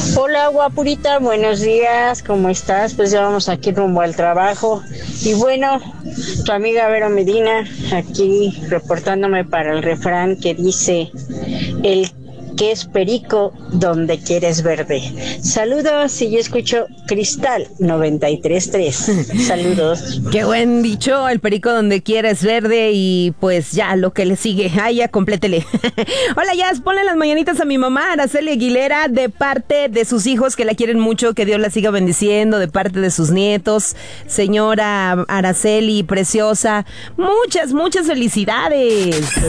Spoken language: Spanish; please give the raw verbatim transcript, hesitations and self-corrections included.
Hola, guapurita, buenos días, ¿cómo estás? Pues ya vamos aquí rumbo al trabajo. Y bueno, tu amiga Vero Medina, aquí reportándome para el refrán que dice, el que es perico donde quieres verde. Saludos, y yo escucho Cristal noventa y tres punto tres. Saludos. Qué buen dicho, el perico donde quiera es verde y pues ya lo que le sigue. Ay, ya complétele. Hola, Jazz, ponle las mañanitas a mi mamá, Araceli Aguilera, de parte de sus hijos que la quieren mucho, que Dios la siga bendiciendo, de parte de sus nietos. Señora Araceli, preciosa, muchas, muchas felicidades.